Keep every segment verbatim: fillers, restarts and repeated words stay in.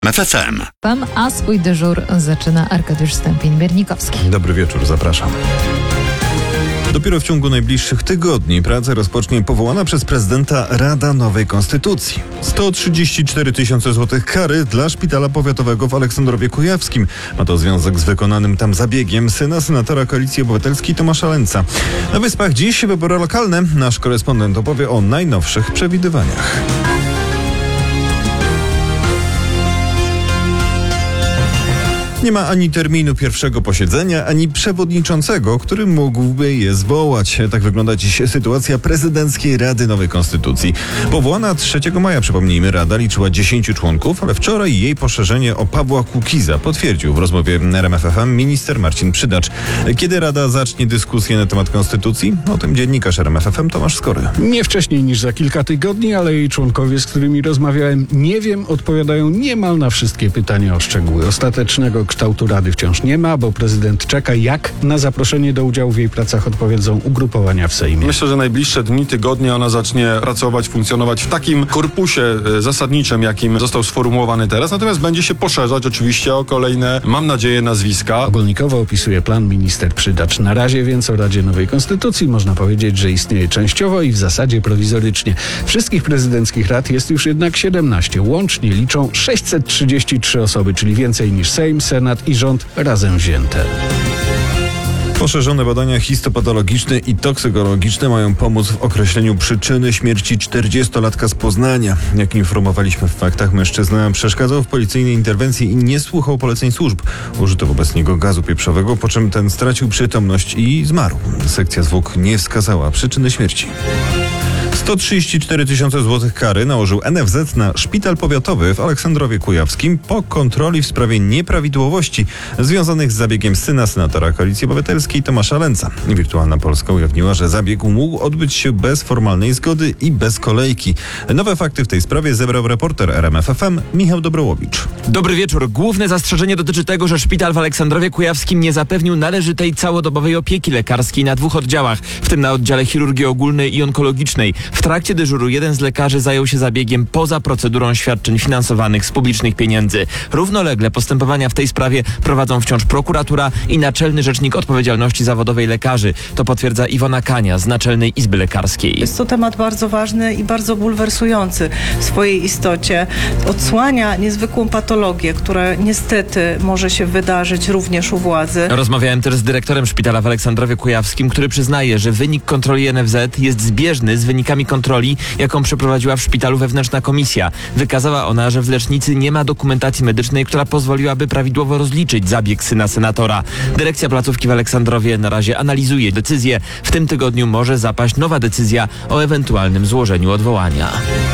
F F M. A swój dyżur zaczyna Arkadiusz Stępień-Biernikowski. Dobry wieczór, zapraszam. Dopiero w ciągu najbliższych tygodni pracę rozpocznie powołana przez prezydenta Rada Nowej Konstytucji. sto trzydzieści cztery tysiące złotych kary dla Szpitala Powiatowego w Aleksandrowie Kujawskim. Ma to związek z wykonanym tam zabiegiem syna senatora Koalicji Obywatelskiej Tomasza Lęca. Na Wyspach dziś wybory lokalne. Nasz korespondent opowie o najnowszych przewidywaniach. Nie ma ani terminu pierwszego posiedzenia, ani przewodniczącego, który mógłby je zwołać. Tak wygląda dziś sytuacja prezydenckiej Rady Nowej Konstytucji. Powołana trzeciego maja, przypomnijmy, Rada liczyła dziesięciu członków, ale wczoraj jej poszerzenie o Pawła Kukiza potwierdził w rozmowie R M F F M minister Marcin Przydacz. Kiedy Rada zacznie dyskusję na temat Konstytucji? O tym dziennikarz R M F F M Tomasz Skory. Nie wcześniej niż za kilka tygodni, ale jej członkowie, z którymi rozmawiałem, nie wiem, odpowiadają niemal na wszystkie pytania o szczegóły. Ostatecznego kształtu Rady wciąż nie ma, bo prezydent czeka, jak na zaproszenie do udziału w jej pracach odpowiedzą ugrupowania w Sejmie. Myślę, że najbliższe dni, tygodnie ona zacznie pracować, funkcjonować w takim korpusie zasadniczym, jakim został sformułowany teraz, natomiast będzie się poszerzać oczywiście o kolejne, mam nadzieję, nazwiska. Ogólnikowo opisuje plan minister Przydacz. Na razie więc o Radzie Nowej Konstytucji można powiedzieć, że istnieje częściowo i w zasadzie prowizorycznie. Wszystkich prezydenckich rad jest już jednak siedemnaście. Łącznie liczą sześćset trzydzieści trzy osoby, czyli więcej niż Sejm, Senat i rząd razem wzięte. Poszerzone badania histopatologiczne i toksykologiczne mają pomóc w określeniu przyczyny śmierci czterdziestolatka z Poznania. Jak informowaliśmy w faktach, mężczyzna przeszkadzał w policyjnej interwencji i nie słuchał poleceń służb. Użyto wobec niego gazu pieprzowego, po czym ten stracił przytomność i zmarł. Sekcja zwłok nie wskazała przyczyny śmierci. sto trzydzieści cztery tysiące złotych kary nałożył N F Z na Szpital Powiatowy w Aleksandrowie Kujawskim po kontroli w sprawie nieprawidłowości związanych z zabiegiem syna senatora Koalicji Obywatelskiej Tomasza Lęca. Wirtualna Polska ujawniła, że zabieg mógł odbyć się bez formalnej zgody i bez kolejki. Nowe fakty w tej sprawie zebrał reporter R M F F M Michał Dobrołowicz. Dobry wieczór. Główne zastrzeżenie dotyczy tego, że szpital w Aleksandrowie Kujawskim nie zapewnił należytej całodobowej opieki lekarskiej na dwóch oddziałach, w tym na oddziale chirurgii ogólnej i onkologicznej. W trakcie dyżuru jeden z lekarzy zajął się zabiegiem poza procedurą świadczeń finansowanych z publicznych pieniędzy. Równolegle postępowania w tej sprawie prowadzą wciąż prokuratura i Naczelny Rzecznik Odpowiedzialności Zawodowej Lekarzy. To potwierdza Iwona Kania z Naczelnej Izby Lekarskiej. Jest to temat bardzo ważny i bardzo bulwersujący w swojej istocie. Odsłania niezwykłą patologię, która niestety może się wydarzyć również u władzy. Rozmawiałem też z dyrektorem szpitala w Aleksandrowie Kujawskim, który przyznaje, że wynik kontroli N F Z jest zbieżny z wynikami kontroli, jaką przeprowadziła w szpitalu wewnętrzna komisja. Wykazała ona, że w lecznicy nie ma dokumentacji medycznej, która pozwoliłaby prawidłowo rozliczyć zabieg syna senatora. Dyrekcja placówki w Aleksandrowie na razie analizuje decyzję. W tym tygodniu może zapaść nowa decyzja o ewentualnym złożeniu odwołania.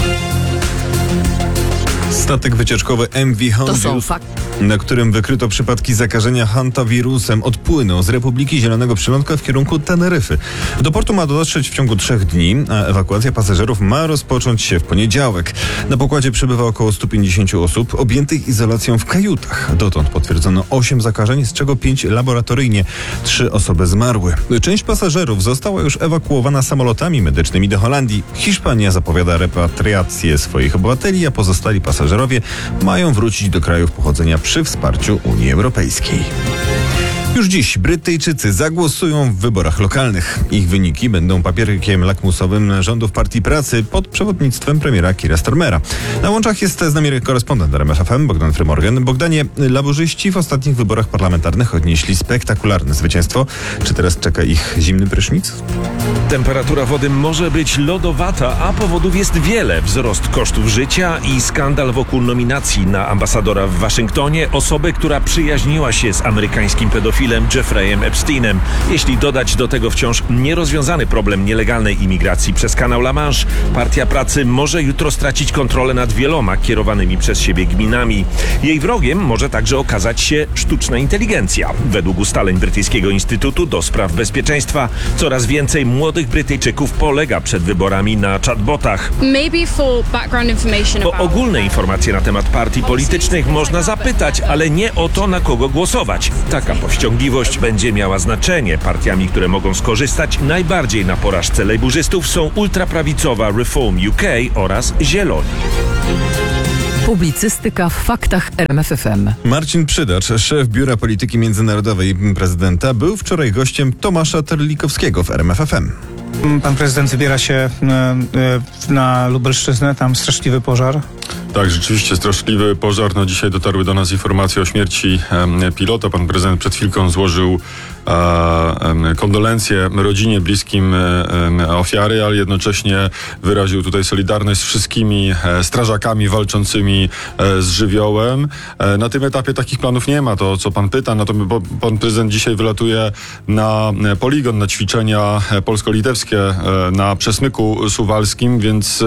Statek wycieczkowy M V Hondius, na którym wykryto przypadki zakażenia hantawirusem, odpłynął z Republiki Zielonego Przylądka w kierunku Teneryfy. Do portu ma dotrzeć w ciągu trzech dni, a ewakuacja pasażerów ma rozpocząć się w poniedziałek. Na pokładzie przybywa około stu pięćdziesięciu osób objętych izolacją w kajutach. Dotąd potwierdzono osiem zakażeń, z czego pięć laboratoryjnie. Trzy osoby zmarły. Część pasażerów została już ewakuowana samolotami medycznymi do Holandii. Hiszpania zapowiada repatriację swoich obywateli, a pozostali pasażerowie mają wrócić do krajów pochodzenia przy wsparciu Unii Europejskiej. Już dziś Brytyjczycy zagłosują w wyborach lokalnych. Ich wyniki będą papierkiem lakmusowym rządów Partii Pracy pod przewodnictwem premiera Keira Starmera. Na łączach jest z nami korespondent R M F F M Bogdan Frymorgan. Bogdanie, laburzyści w ostatnich wyborach parlamentarnych odnieśli spektakularne zwycięstwo. Czy teraz czeka ich zimny prysznic? Temperatura wody może być lodowata, a powodów jest wiele. Wzrost kosztów życia i skandal wokół nominacji na ambasadora w Waszyngtonie osoby, która przyjaźniła się z amerykańskim pedofilem Jeffreyem Epsteinem. Jeśli dodać do tego wciąż nierozwiązany problem nielegalnej imigracji przez kanał La Manche, Partia Pracy może jutro stracić kontrolę nad wieloma kierowanymi przez siebie gminami. Jej wrogiem może także okazać się sztuczna inteligencja. Według ustaleń Brytyjskiego Instytutu do Spraw Bezpieczeństwa coraz więcej młodych Brytyjczyków polega przed wyborami na chatbotach. O ogólne informacje na temat partii politycznych można zapytać, ale nie o to, na kogo głosować. Taka powściągliwość będzie miała znaczenie. Partiami, które mogą skorzystać najbardziej na porażce lejburzystów, są ultraprawicowa Reform U K oraz Zieloni. Publicystyka w faktach R M F F M. Marcin Przydacz, szef Biura Polityki Międzynarodowej prezydenta, był wczoraj gościem Tomasza Terlikowskiego w R M F F M. Pan prezydent wybiera się na, na Lubelszczyznę, tam straszliwy pożar. Tak, rzeczywiście straszliwy pożar. No dzisiaj dotarły do nas informacje o śmierci e, pilota. Pan prezydent przed chwilką złożył e, e, kondolencje rodzinie, bliskim e, ofiary, ale jednocześnie wyraził tutaj solidarność z wszystkimi e, strażakami walczącymi e, z żywiołem. E, na tym etapie takich planów nie ma, to co pan pyta. Natomiast bo pan prezydent dzisiaj wylatuje na poligon, na ćwiczenia polsko-litewskie e, na Przesmyku Suwalskim, więc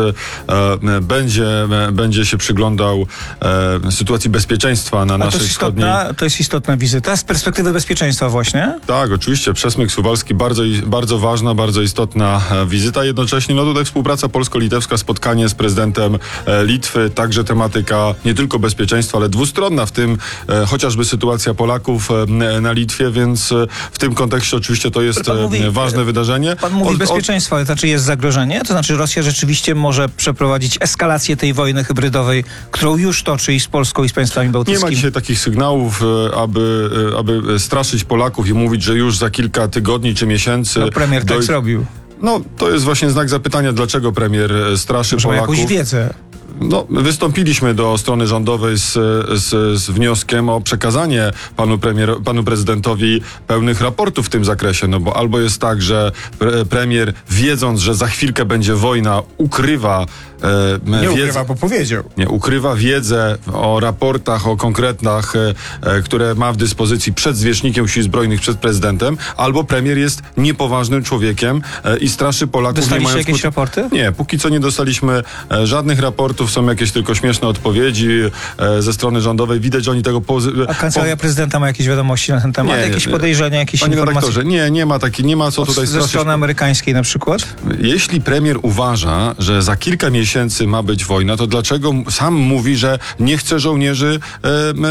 e, będzie, e, będzie się przyglądał e, sytuacji bezpieczeństwa na A naszej to jest wschodniej... istotna, to jest istotna wizyta z perspektywy bezpieczeństwa właśnie? Tak, oczywiście. Przesmyk Suwalski, bardzo, bardzo ważna, bardzo istotna e, wizyta. Jednocześnie no tutaj współpraca polsko-litewska, spotkanie z prezydentem e, Litwy, także tematyka nie tylko bezpieczeństwa, ale dwustronna, w tym e, chociażby sytuacja Polaków e, na Litwie, więc e, w tym kontekście oczywiście to jest e, mówi, ważne wydarzenie. Pan mówi Od- od- bezpieczeństwo, ale to znaczy jest zagrożenie? To znaczy Rosja rzeczywiście może przeprowadzić eskalację tej wojny hybrydowej, którą już toczy i z Polską, i z państwami Nie bałtyckimi. ma dzisiaj takich sygnałów, e, aby, e, aby straszyć Polaków i mówić, że już za kilka tygodni czy miesięcy... No, premier tak doj- zrobił. No, to jest właśnie znak zapytania, dlaczego premier e, straszy Może ma Polaków. jakąś wiedzę. No, wystąpiliśmy do strony rządowej z, z, z wnioskiem o przekazanie panu, premier, panu prezydentowi pełnych raportów w tym zakresie, no bo albo jest tak, że pre, premier, wiedząc, że za chwilkę będzie wojna, ukrywa e, Nie wiedzę, ukrywa, bo powiedział. nie, ukrywa wiedzę o raportach, o konkretach, e, e, które ma w dyspozycji przed zwierzchnikiem Sił Zbrojnych, przed prezydentem, albo premier jest niepoważnym człowiekiem e, i straszy Polaków. nie Dostaliście mając jakieś skut- raporty? Nie, póki co nie dostaliśmy e, żadnych raportów, są jakieś tylko śmieszne odpowiedzi e, ze strony rządowej. Widać, że oni tego... Pozy- A kancelaria prezydenta ma jakieś wiadomości na ten temat? Nie, nie, jakieś nie. podejrzenia, jakieś Panie informacje? redaktorze, nie, nie ma takiej, nie ma co Od, tutaj ze straszyć. strony amerykańskiej na przykład? Jeśli premier uważa, że za kilka miesięcy ma być wojna, to dlaczego sam mówi, że nie chce żołnierzy e,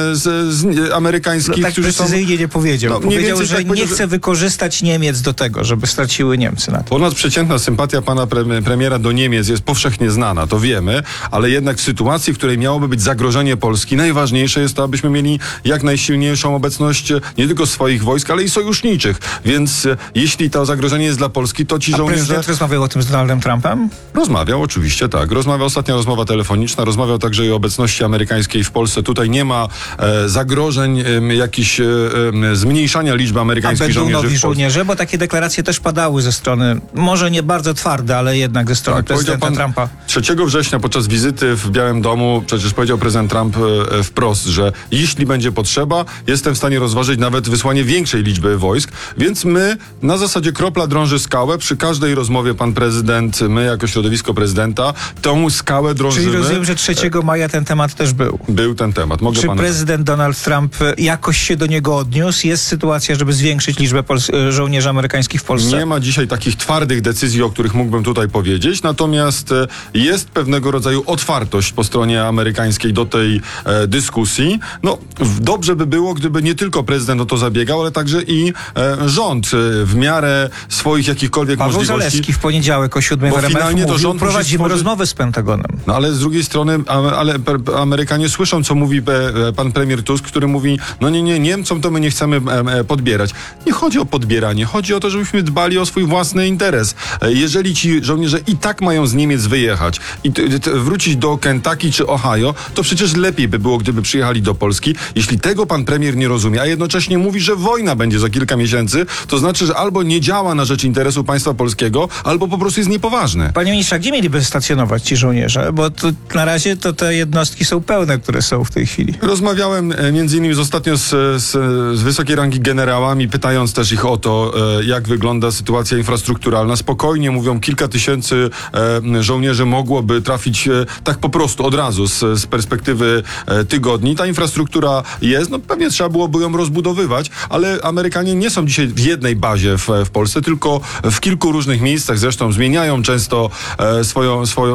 z, z amerykańskich, No, tak którzy są... precyzyjnie nie powiedział. No, mniej powiedział, więcej że tak nie powiedział, że- chce wykorzystać Niemiec do tego, żeby straciły Niemcy na to. Ponadprzeciętna sympatia pana pre- premiera do Niemiec jest powszechnie znana, to wiemy, ale jednak w sytuacji, w której miałoby być zagrożenie Polski, najważniejsze jest to, abyśmy mieli jak najsilniejszą obecność e, nie tylko swoich wojsk, ale i sojuszniczych. Więc e, jeśli to zagrożenie jest dla Polski, to ci A żołnierze... prezydent rozmawiał o tym z Donaldem Trumpem? Rozmawiał, oczywiście, tak. Rozmawiał, ostatnia rozmowa telefoniczna, rozmawiał także i o obecności amerykańskiej w Polsce. Tutaj nie ma e, zagrożeń, e, jakichś e, e, zmniejszania liczby A amerykańskich będą żołnierzy nowi w Polsce. żołnierze? Bo takie deklaracje też padały ze strony, może nie bardzo twarde, ale jednak ze strony Tak, powiedział prezydenta pan Trumpa. trzeciego września podczas wizyty w Białym Domu, przecież powiedział prezydent Trump e, wprost, że jeśli będzie potrzeba, jestem w stanie rozważyć nawet wysłanie większej liczby wojsk, więc my na zasadzie kropla drąży skałę, przy każdej rozmowie pan prezydent, my jako środowisko prezydenta, tą skałę drążymy. Czyli rozumiem, że trzeciego maja ten temat też był. Był ten temat. Mogę Czy pana... prezydent Donald Trump jakoś się do niego odniósł? Jest sytuacja, żeby zwiększyć liczbę Pols- żołnierzy amerykańskich w Polsce? Nie ma dzisiaj takich twardych decyzji, o których mógłbym tutaj powiedzieć, natomiast e, jest pewnego rodzaju otwartość po stronie amerykańskiej do tej e, dyskusji. No, w- dobrze by było, gdyby nie tylko prezydent o to zabiegał, ale także i e, rząd e, w miarę swoich jakichkolwiek Paweł możliwości. Zalewski w poniedziałek o siódmej w Bo R M F finalnie to mówił, rząd musi prowadzimy stworzyć- rozmowy z Pentagonem. No ale z drugiej strony a- ale pe- Amerykanie słyszą, co mówi pe- e, pan premier Tusk, który mówi, no nie, nie, Niemcom to my nie chcemy e, e, podbierać. Nie chodzi o podbieranie, chodzi o to, żebyśmy dbali o swój własny interes. E, Jeżeli ci żołnierze i tak mają z Niemiec wyjechać i t- t- wrócić do Kentucky czy Ohio, to przecież lepiej by było, gdyby przyjechali do Polski. Jeśli tego pan premier nie rozumie, a jednocześnie mówi, że wojna będzie za kilka miesięcy, to znaczy, że albo nie działa na rzecz interesu państwa polskiego, albo po prostu jest niepoważny. Panie ministrze, a gdzie mieliby stacjonować ci żołnierze? Bo to, na razie to te jednostki są pełne, które są w tej chwili. Rozmawiałem e, między innymi z ostatnio z, z, z wysokiej rangi generałami, pytając też ich o to, e, jak wygląda sytuacja infrastrukturalna. Spokojnie mówią, kilka tysięcy e, żołnierzy mogłoby trafić e, tak po prostu od razu z, z perspektywy e, tygodni. Ta infrastruktura jest, no pewnie trzeba byłoby ją rozbudowywać, ale Amerykanie nie są dzisiaj w jednej bazie w, w Polsce, tylko w kilku różnych miejscach. Zresztą zmieniają często e, swoją, swoją,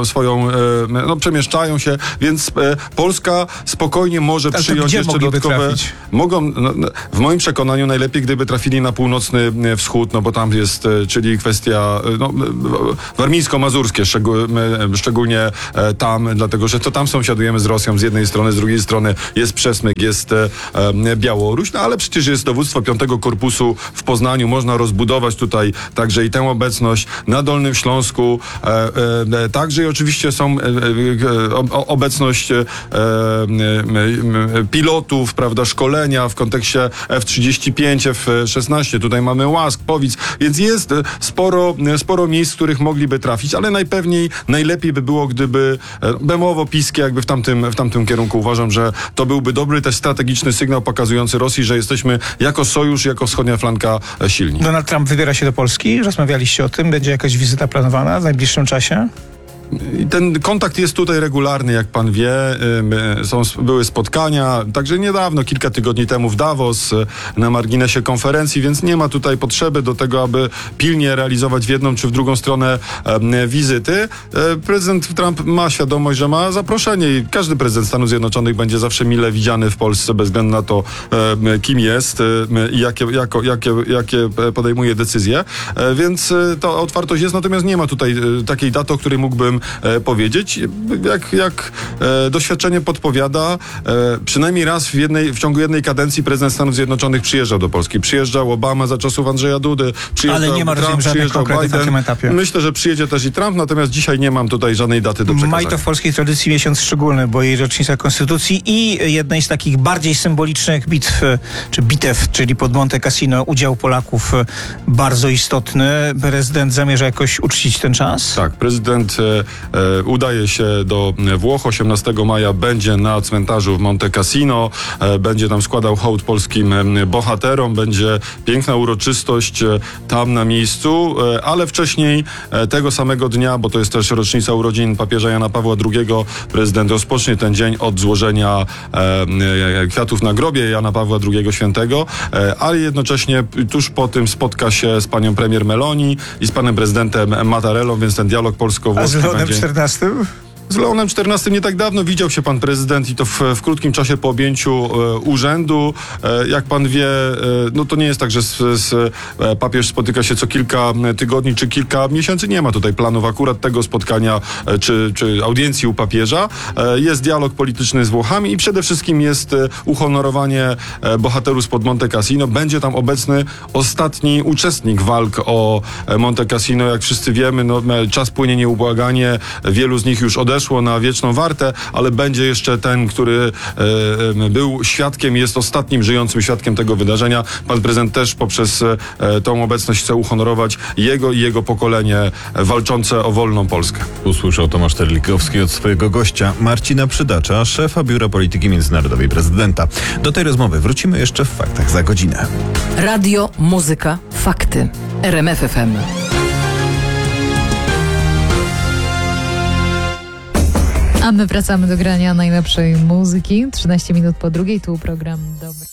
swoją, swoją no, przemieszczają się, więc Polska spokojnie może Ale przyjąć gdzie jeszcze mogliby dodatkowe... trafić? Mogą, no, w moim przekonaniu najlepiej, gdyby trafili na północny wschód, no bo tam jest, czyli kwestia no, warmińsko-mazurskie, szczegół, szczególnie tam, dlatego że to tam sąsiadujemy z Rosją z jednej strony, z drugiej strony jest Przesmyk, jest e, Białoruś, no ale przecież jest dowództwo piątego Korpusu w Poznaniu, można rozbudować tutaj także i tę obecność na Dolnym Śląsku, e, e, także i oczywiście są e, e, o, obecność e, e, pilotów, prawda, szkolenia w kontekście F trzydzieści pięć, F szesnaście, tutaj mamy Łask, Powic, więc jest sporo, sporo miejsc, w których mogliby trafić, ale najpewniej, najlepiej by było, gdyby bemowo-piskie jakby w tamtym, w tamtym kierunku. Uważam, że to byłby dobry też strategiczny sygnał pokazujący Rosji, że jesteśmy jako sojusz, jako wschodnia flanka silni. Donald Trump wybiera się do Polski, rozmawialiście o tym, będzie jakaś wizyta planowana w najbliższym czasie? Ten kontakt jest tutaj regularny, jak pan wie. Są, były spotkania, także niedawno, kilka tygodni temu w Davos, na marginesie konferencji, więc nie ma tutaj potrzeby do tego, aby pilnie realizować w jedną czy w drugą stronę wizyty. Prezydent Trump ma świadomość, że ma zaproszenie i każdy prezydent Stanów Zjednoczonych będzie zawsze mile widziany w Polsce, bez względu na to, kim jest i jakie, jako, jakie, jakie podejmuje decyzje. Więc ta otwartość jest, natomiast nie ma tutaj takiej daty, o której mógłbym powiedzieć. Jak, jak e, doświadczenie podpowiada, e, przynajmniej raz w, jednej, w ciągu jednej kadencji prezydent Stanów Zjednoczonych przyjeżdżał do Polski. Przyjeżdżał Obama za czasów Andrzeja Dudy, przyjeżdżał Ale nie ma Trump, żadnych konkretów na tym etapie. Myślę, że przyjedzie też i Trump, natomiast dzisiaj nie mam tutaj żadnej daty do przekazania. Maj to w polskiej tradycji miesiąc szczególny, bo jej rocznica Konstytucji i jednej z takich bardziej symbolicznych bitw, czy bitew, czyli pod Monte Cassino, udział Polaków bardzo istotny. Prezydent zamierza jakoś uczcić ten czas? Tak, prezydent e, e, udaje się do Włoch. osiemnastego maja będzie na cmentarzu w Monte Cassino. E, będzie tam składał hołd polskim e, bohaterom. Będzie piękna uroczystość e, tam na miejscu, e, ale wcześniej e, tego samego dnia, bo to jest też rocznica urodzin papieża Jana Pawła drugiego, prezydent rozpocznie ten dzień od złożenia e, e, kwiatów na grobie Jana Pawła drugiego Świętego, e, ale jednocześnie tuż po tym spotka się z panią premier Meloni i z panem prezydentem Mattarellą, więc ten dialog polsko-włoski A z Leonem będzie... czternastym? Z Leonem czternastym nie tak dawno widział się pan prezydent i to w, w krótkim czasie po objęciu e, urzędu. E, jak pan wie, e, no to nie jest tak, że z, z, e, papież spotyka się co kilka tygodni czy kilka miesięcy. Nie ma tutaj planów akurat tego spotkania e, czy, czy audiencji u papieża. E, jest dialog polityczny z Włochami i przede wszystkim jest e, uhonorowanie e, bohaterów spod Monte Cassino. Będzie tam obecny ostatni uczestnik walk o e, Monte Cassino. Jak wszyscy wiemy, no, czas płynie nieubłaganie. Wielu z nich już odeszło na wieczną wartę, ale będzie jeszcze ten, który e, był świadkiem, jest ostatnim żyjącym świadkiem tego wydarzenia. Pan prezydent też poprzez e, tą obecność chce uhonorować jego i jego pokolenie walczące o wolną Polskę. Usłyszał Tomasz Terlikowski od swojego gościa Marcina Przydacza, szefa Biura Polityki Międzynarodowej Prezydenta. Do tej rozmowy wrócimy jeszcze w Faktach za godzinę. Radio, muzyka, fakty. R M F F M. A my wracamy do grania najlepszej muzyki. trzynaście minut po drugiej, tu program Dobry.